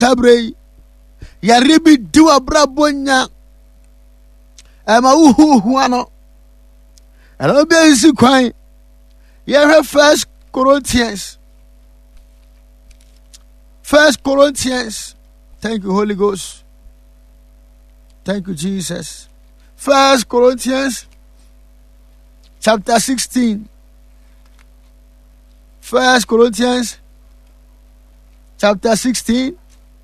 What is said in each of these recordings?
sabre yare bi di wabrabɔ nya ɛma wohuhu ano ɛna obi ansi kwan yɛhwɛ First Corinthians. Thank you, Holy Ghost. Thank you, Jesus. 1 Corinthians chapter 16. 1 Corinthians chapter 16.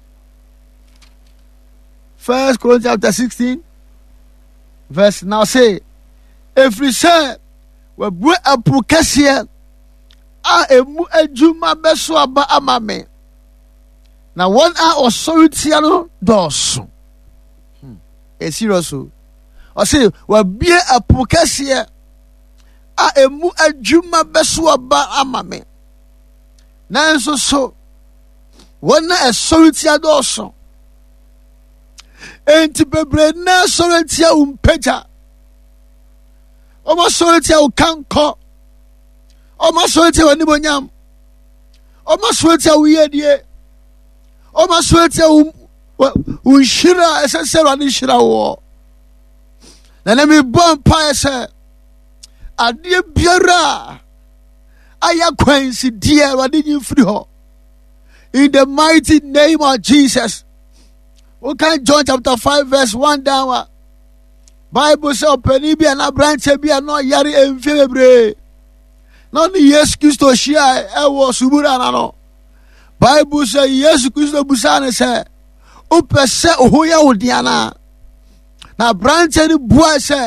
1 Corinthians chapter 16. Verse now say, if we say we bring a procession, emu ejuma beso aba amame. Na one hour authority no doso. Serious. I say we be a procession, emu ejuma beso aba amame. Na so one authority doso. Enti bebre na authority umpeja. Omo authority ukanko. Omo authority wanibonyam. Omo authority uyedie. Omo authority unshira esensero anishira wo. Na me bon pa ese ade biara aya kwansi die wade nyimfiri ho. In the mighty name of Jesus. Okay, John chapter 5 verse 1 down. Bible says openi bi na branch bi no yare emfebre. No ni Yesu Kristo shia ewo subura na no. Bible says Yesu Kristo busane se opese ohoya odiana. Na branch ni bua se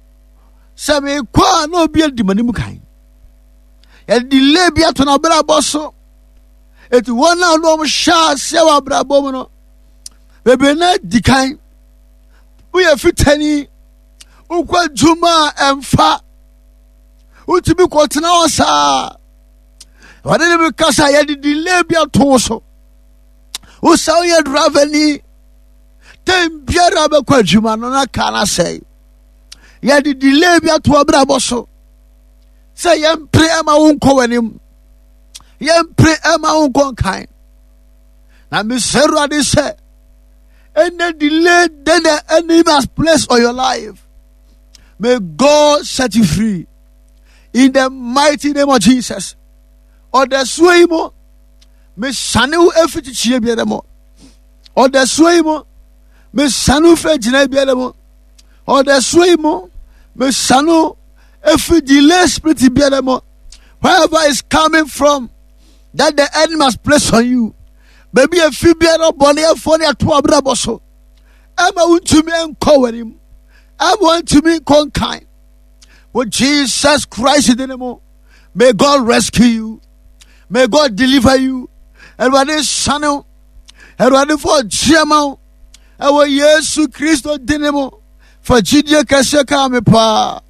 me kwa no bi adimani mu kan. E delay bi ato na bra boso. Eti wona no sha se wa bra bom no. Bebe na dikan. We are fitani. Ukwa juma emfa. Utibi kwotena osa. Wadene bi kasa ya di delay bi ato so. Usa ye driver ni. Tem biara be kwa juma no na kana say. Ya di delay bi ato abra boso. Say yem pre ama wonko wanim. Yem pre ama wonko kan. Na mi seru ade say any delay that the enemy has placed on your life, may God set you free in the mighty name of Jesus. Or the swimo, may sanu efiti chie biademo. Or the swimo, may sanu fe jine biademo. Or the swimo, may sanu efi delay spirit biademo. Wherever is coming from, that the enemy has placed on you. Baby, a fibia bonny phone at Wabraboso. Emma want to me and cover him. I want to me conkind. With Jesus Christ in the name. May God rescue you. May God deliver you. And what is son, and what is for Gemma, our Jesus Christ dynamo for Gideon Kashaka pa.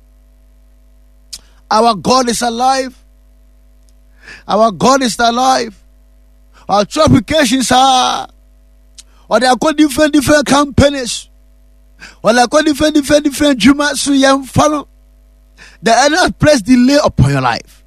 Our God is alive. Our God is alive. Our applications are, or they are called different companies, or they are called different Jumas, so young follow. The enemy place delay upon your life.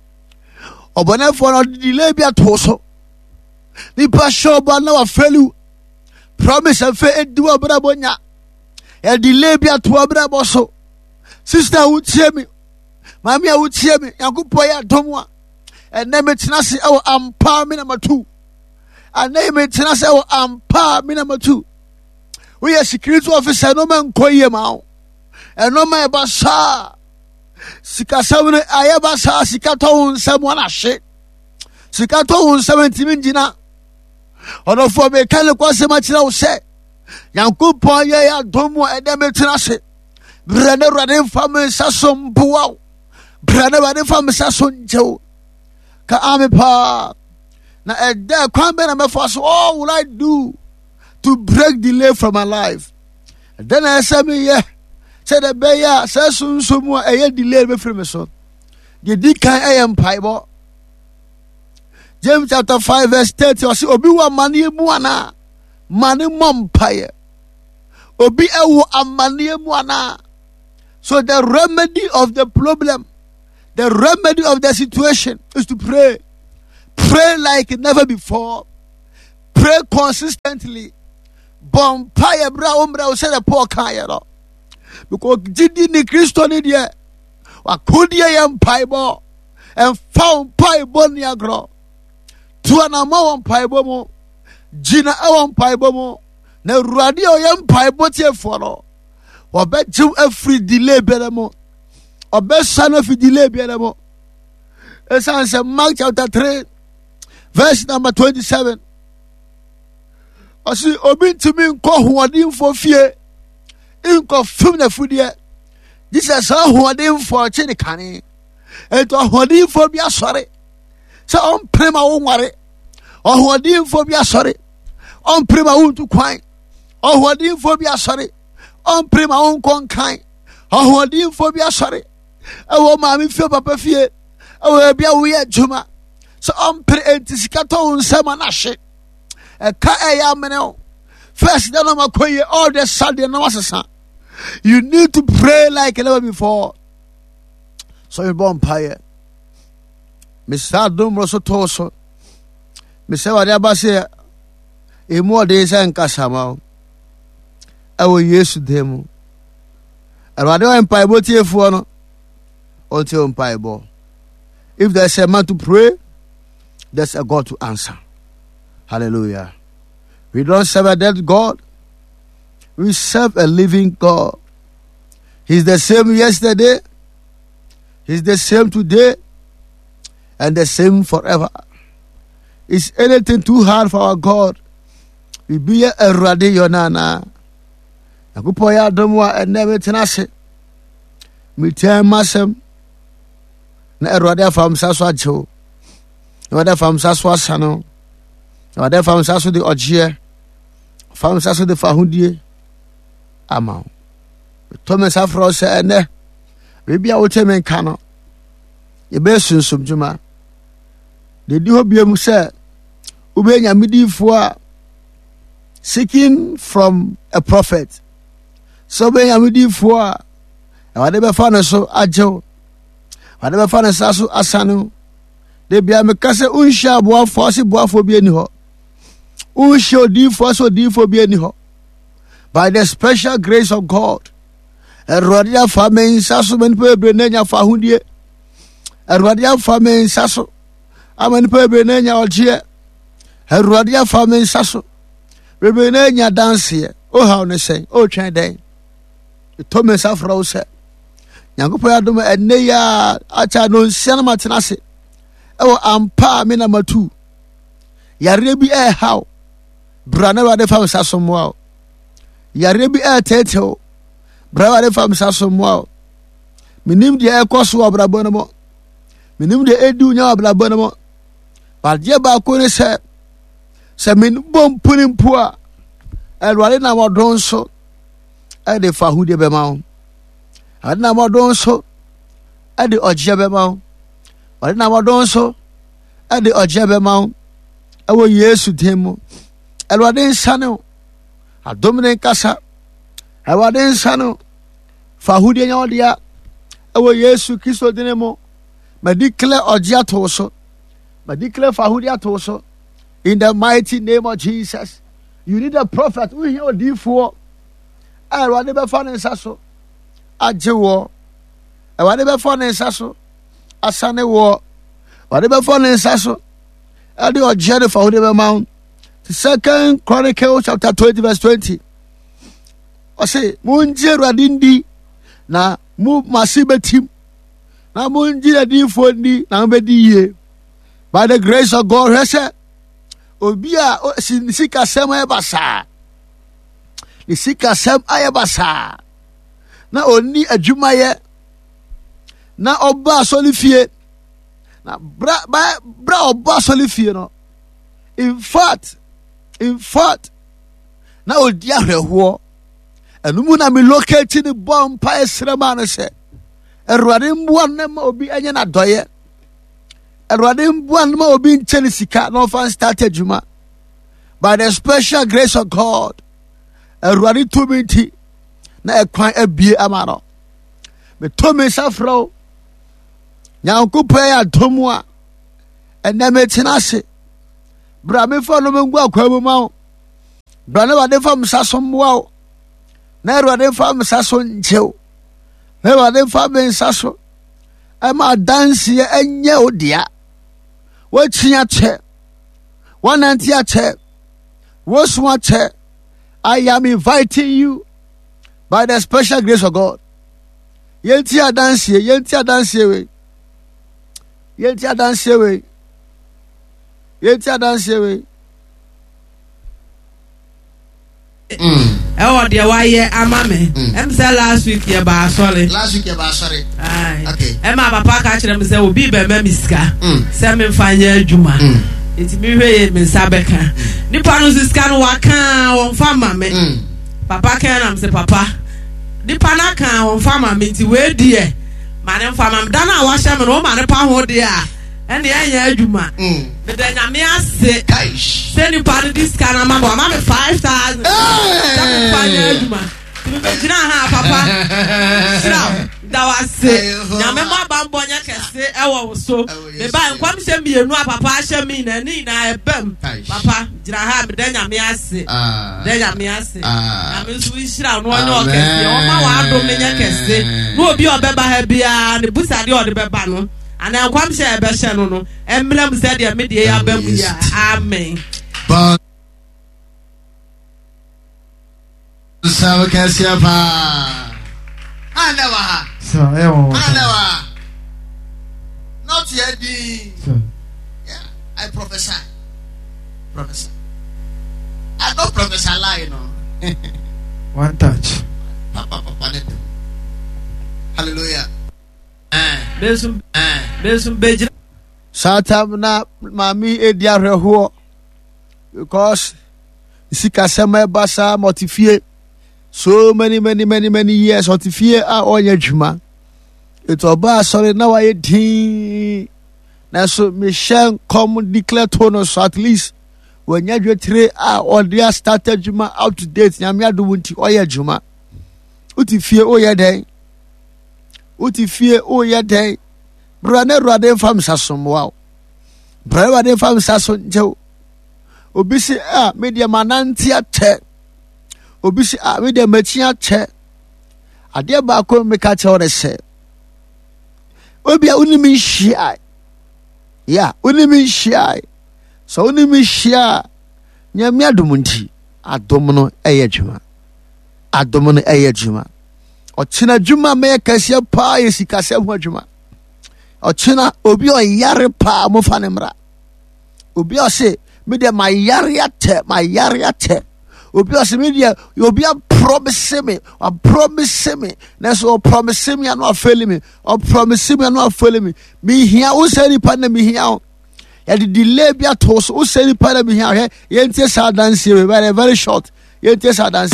Or whenever for delay be at also. The passion but now fail you. Promise and fail do a brabonya. A delay be at Wabraboso. Sister would hear me. Mammy would hear me. I could pay a domwa. And name it Nasi our ampa number 2. And name it Nasi our ampa number 2. We are security officer no man koye mao. And no man basa. Sikasawne ayabasa sikato someone a shit. Sikato 70 minjina. Ono for me kan kwa se machira wo se. Yankopon ye ya domo edem tinase. Brane rade fam sasom buwa. Brane rade fam sason jew. Ka ame pa na ede kwan be na me for so all will I do to break delay from my life. Then I say me yeah said the be ya say sunso mu e delay be free me so the di kan am paibo. James chapter 5 verse 30 o say obi wa mane mu ana mane mom paye obi ewo amane mu ana. So the remedy of the problem, the remedy of the situation is to pray. Pray like never before. pray consistently. Bompire bra umbra said a poor kayero. Because Jidi Christo ni dia. Wakudia yam paibo. And found paibo niagro. Tuanama on paibo mo. Gina on paibo mo. Ne radio yam paibo tie foro. Obe jim every delay benemo. Obe son of delay benemo. It sounds Mark chapter 3, verse number 27. I see Obin to me in for fear. In confirm the food yet. This is how who are in for a chili canny. And to hold for be sorry. So on prima won't worry. Or who are in for be sorry. On prima won't to quine. Or who are in for be sorry. On prima won't con kind. Or who are in for be sorry. Oh, mammy feel papa fear. Oh, be a weird juma. So on pre antiscato and samanashi. A ka first, then I'm going all the Sunday and you need to pray like never before. So you born pie. Mr. Dumroso Toso. Mr. Wadabase. In more days and Casamo. I will use them. And I don't empire both here for until empire ball. If there's a man to pray, there's a God to answer. Hallelujah. We don't serve a dead God. We serve a living God. He's the same yesterday. He's the same today. And the same forever. Is anything too hard for our God? We be a radi yonana. Nakupoya domwa and never tenase. Me tell masem. Na erwade fam saswa jo. Erwade fam saswa sano. Erwade fam sasu de ojie. Fam sasu de fahudie. Ama. Thomas afro se ene. We bia wote men kano. Ye be sunsum juma. De di ho biam se ube nyamidifo a seeking from a prophet. So be nyamidifo a erwade be fa no so ajew. Whatever fan sasu asanu. De bia me kase unsha boafo se boafo bi ani ho. Unsha odifo so odifo bi ani ho. By the special grace of God. Erwadia fa me sasu men pe bre na nya fa hundie. Erwadia fa me sasu. Amen pe bre na nya oje. Erwadia fa me sasu. Bre na nya dance. O how ne say? O twen den. To me safro se. Yankopo adom enne ya acha no nsia na tenase ewo ampa me na matu yare bi how brana wa de fam sasomo yare bi tetew brana wa de fam sasomo minim de ekoso obrabo no mo minim de edu nya obrabo no mo badje ba ko ne se min bom punim poa elwale na modon so e de fa hu de be ma adina modon so ade ojebe ma adina modon so ade ojebe ma awo Yesu demo elwade nsane adomne kasa elwade nsane fahudie nya odia awo Yesu Kristo demo ma declare ojia to so ma declare fahudie to so in the mighty name of Jesus. You need a prophet who hear odifo elwade be fa nsa so ajewo ewade be fo ne nsaso asane wo wade be fo ne nsaso ade ojere fa wode be ma 2 Chronicles chapter 20 verse 20 o say munjeru adindi na mu masibetim na munjira di fo ndi na be di ye by the grace of God hese obi a sika sem ayebasa ni sika sem ayebasa na oni adwumaye na oba solifie na bra oba solifie no in fact na odi ahweho enumu na me locate ni bompa esrema no se erwade mbuan na ma obi anya na doye erwade mbuan ma obi ncheni sika no fan start adwuma by the special grace of God erwade to me na ekwan abie amaro me to me safro nyankopa ya tomu a ena me tenase bra me fa no mengu akwamu ma wo bra ne wade fa msasom wa na wade fa msaso nchew na wade fa bensaso ama dance ye enye odia wo chia che wananti a che wo so che. I am inviting you by the special grace of God. Yenti a dance we. Oh, dear, why ye amame? Say last week ye ba sorry. Aye. Okay. Emma papa catch them say will be be memiska. Say me fanya juma. It's me me sabeka. Nipa no siska no waka won fama me. Papa can am say papa. Nipa na kan won fama me ti we die. Man fama me dana wa sha me no man pa ho de a. And the anya adwuma. But then I me ase. Send you part of this kind of mamma. I'm 5,000. Papa. That was it. Now, my bambonia can say, I was so. The bank comes to me, and papa shall mean and need I bum. Papa, did I have then I me ase? Then I me ase. I mean, we shall one or can my dominion can say, no, be your beba happy and the boots are the bebano. And I come share a best no. Emblem said the media Bemuya. Amen. But so Cassiapa. I never. So I never. Not yet. Yeah, I prophesy. I don't prophesy lie, One touch. Papa. Hallelujah. Satam na mami edia reho because sika sema basa motifie so many years motifie a onye dwuma eto ba sorry na waye din na so me shan come declare to so at least when you dwetire a odia started dwuma out to date nyame ado nti oye dwuma utifie oye den utifie oye den brane rade fam sasom wow brane rade fam saso njew obisi a media mananti ate obisi a media machi ate ade ba ko meka che ore se obia unimi hia ya unimi hia so unimi hia nyame adom nti adom no eye dwuma ochina dwuma me kase pa yesikase ho dwuma ochina obi o yare pa mo fa ne mra obi o se me de my yare ate obi o se me de obi a promise me na so promise me no afeli me o promise me no afeli me mi hia wo se ni pa na mi hia ya de delay bia to so wo se ni pa na mi hia ye ntie sa dance very very short ye ntie sa dance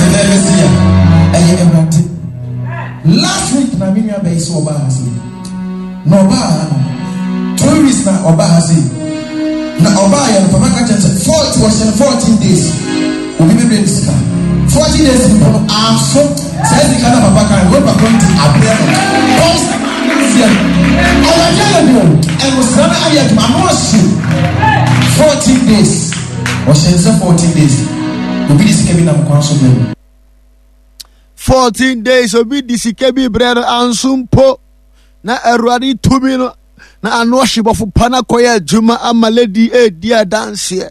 last week na me nwa be so ba hase no ba 2 weeks na oba hase na oba ya papa ka chance 14 days obi be be sika 40 days no so say the kana papa ka go back to abia our yellow and was not area to amosu 14 days or 14 days obi this kemi na mkwanso dem 14 days obi disike bi brother ansumpo na erwari tumi no na anohye bofo pana koya juma amaledi dia dance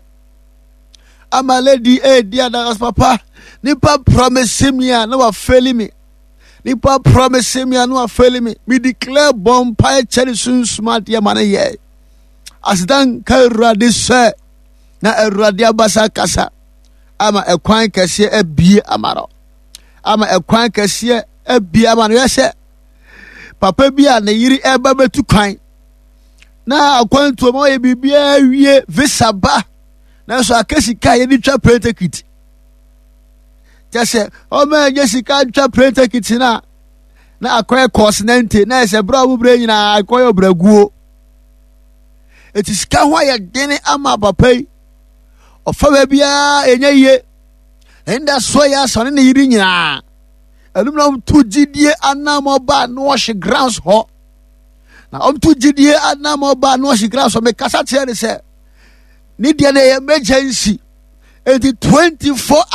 papa nipa promise me na wa fail me nipa promise me na wa fail me we declare bonfire cherry sun smart ya man ye asdan ka erwadi se na erwadi abasa kasa ama ekwan kase abie amaro ama ekwan kase abie ama no yese papa bia na yiri eba betu kwan na akwantu mo ye bibia wie visa ba na so akasi kai ni twa pretekit jase o me Jessica twa pretekit na akoy course 90 na se bra bu bre nyina akoy obraguo etiska ho ya dene ama papa yi ofa ba bia enye enda so ya so ne yiri nyina alumna to gidie anamo ba no hye grounds ho na to gidie anamo ba no hye grounds me kasa tere se ne dia na emergency enti 24